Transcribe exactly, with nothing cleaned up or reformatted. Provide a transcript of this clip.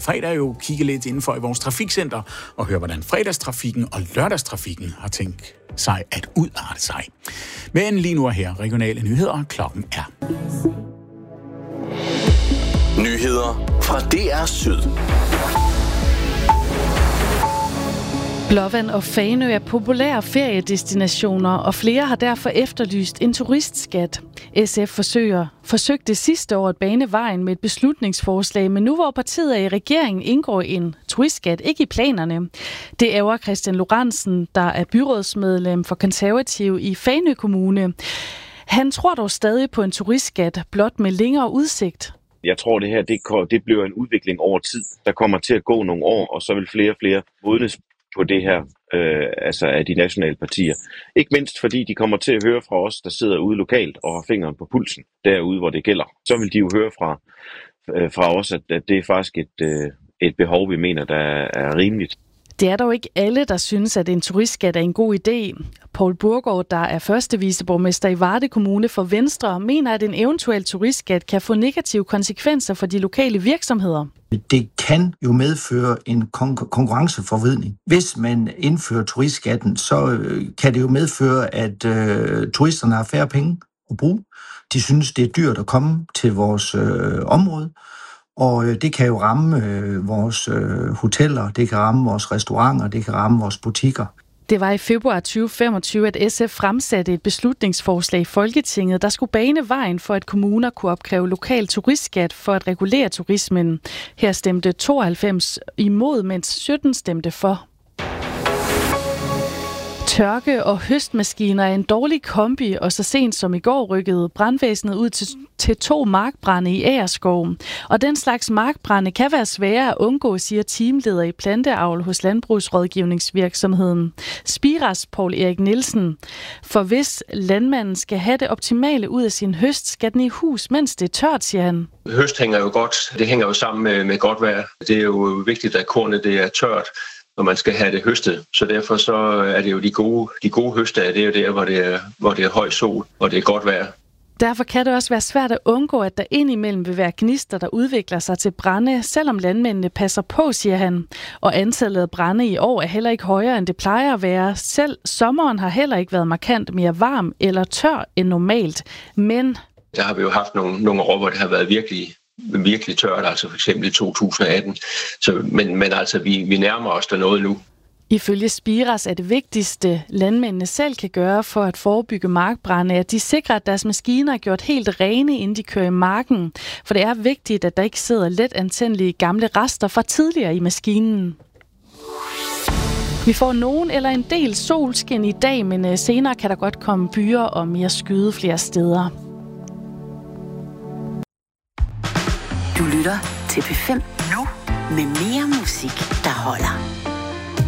fredag jo kigge lidt indenfor i vores trafikcenter og høre, hvordan fredagstrafikken og lørdagstrafikken har tænkt sig at udarte sig. Men lige nu er her regionale nyheder. Klokken er. Nyheder fra D R Syd. Blåvand og Fanø er populære feriedestinationer, og flere har derfor efterlyst en turistskat. S F forsøger, forsøgte sidste år at bane vejen med et beslutningsforslag, men nu hvor partiet er i regeringen, indgår en turistskat ikke i planerne. Det ærger Christian Lorentzen, der er byrådsmedlem for Konservative i Fanø Kommune. Han tror dog stadig på en turistskat, blot med længere udsigt. Jeg tror, det her det, det bliver en udvikling over tid. Der kommer til at gå nogle år, og så vil flere og flere modnes på det her, øh, altså af de nationale partier. Ikke mindst fordi de kommer til at høre fra os, der sidder ude lokalt og har fingeren på pulsen, derude hvor det gælder. Så vil de jo høre fra, øh, fra os, at, at det er faktisk et, øh, et behov, vi mener, der er rimeligt. Det er dog ikke alle, der synes, at en turistskat er en god idé. Poul Burgaard, der er første viceborgmester i Varde Kommune for Venstre, mener, at en eventuel turistskat kan få negative konsekvenser for de lokale virksomheder. Det kan jo medføre en kon- konkurrenceforvridning. Hvis man indfører turistskatten, så kan det jo medføre, at øh, turisterne har færre penge at bruge. De synes, det er dyrt at komme til vores øh, område. Og øh, det kan jo ramme øh, vores øh, hoteller, det kan ramme vores restauranter, det kan ramme vores butikker. Det var i februar tyve femogtyve, at S F fremsatte et beslutningsforslag i Folketinget, der skulle bane vejen for, at kommuner kunne opkræve lokal turistskat for at regulere turismen. Her stemte tooghalvfems imod, mens sytten stemte for. Tørke og høstmaskiner er en dårlig kombi, og så sent som i går rykkede brandvæsenet ud til, til to markbrande i Agerskov. Og den slags markbrande kan være svære at undgå, siger teamleder i planteavl hos landbrugsrådgivningsvirksomheden Spiras, Poul Erik Nielsen. For hvis landmanden skal have det optimale ud af sin høst, skal den i hus, mens det er tørt, siger han. Høst hænger jo godt. Det hænger jo sammen med, med godt vejr. Det er jo vigtigt, at kornet det er tørt, når man skal have det høstet. Så derfor så er det jo de gode, de gode høstdage, det er jo der, hvor det er, hvor det er høj sol, og det er godt vejr. Derfor kan det også være svært at undgå, at der indimellem vil være gnister, der udvikler sig til brande, selvom landmændene passer på, siger han. Og antallet af brande i år er heller ikke højere, end det plejer at være. Selv sommeren har heller ikke været markant mere varm eller tør end normalt. Men der har vi jo haft nogle, nogle år, hvor det har været virkelig virkelig tørt, altså for eksempel i to tusind og atten. Så, men, men altså, vi, vi nærmer os der noget nu. Ifølge Spiras er det vigtigste, landmændene selv kan gøre for at forebygge markbrande, at de sikrer, at deres maskiner er gjort helt rene, inden de kører i marken. For det er vigtigt, at der ikke sidder let antændelige gamle rester fra tidligere i maskinen. Vi får nogen eller en del solskin i dag, men senere kan der godt komme byer og mere skyde flere steder. Du lytter til P fem nu med mere musik, der holder.